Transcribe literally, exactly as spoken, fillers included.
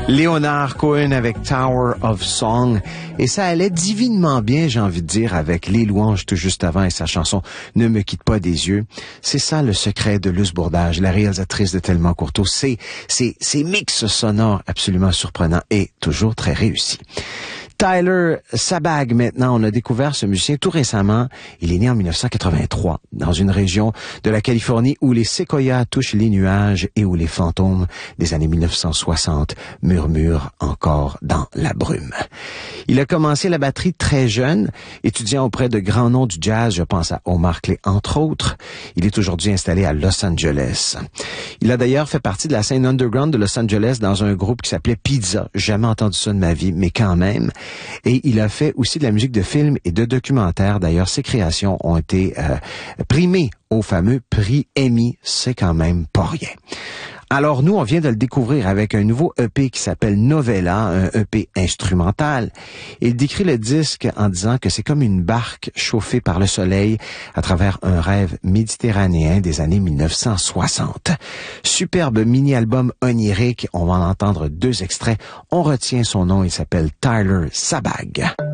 Leonard Cohen avec Tower of Song. Et ça allait divinement bien, j'ai envie de dire, avec Les Louanges tout juste avant et sa chanson Ne me quitte pas des yeux. C'est ça le secret de Luce Bourdage, la réalisatrice de Tellement Courteau. C'est, c'est, ces mix sonores absolument surprenants et toujours très réussis. Tyler Sabag, maintenant, on a découvert ce musicien tout récemment. Il est né en dix-neuf cent quatre-vingt-trois, dans une région de la Californie où les séquoias touchent les nuages et où les fantômes des années mille neuf cent soixante murmurent encore dans la brume. Il a commencé la batterie très jeune, étudiant auprès de grands noms du jazz, je pense à Omar Clay entre autres. Il est aujourd'hui installé à Los Angeles. Il a d'ailleurs fait partie de la scène underground de Los Angeles dans un groupe qui s'appelait Pizza. Jamais entendu ça de ma vie, mais quand même. Et il a fait aussi de la musique de film et de documentaire. D'ailleurs, ses créations ont été euh, primées au fameux prix Emmy. C'est quand même pas rien. Alors nous, on vient de le découvrir avec un nouveau E P qui s'appelle Novella, un E P instrumental. Il décrit le disque en disant que c'est comme une barque chauffée par le soleil à travers un rêve méditerranéen des années mille neuf cent soixante. Superbe mini-album onirique, on va en entendre deux extraits. On retient son nom, il s'appelle Tyler Sabag.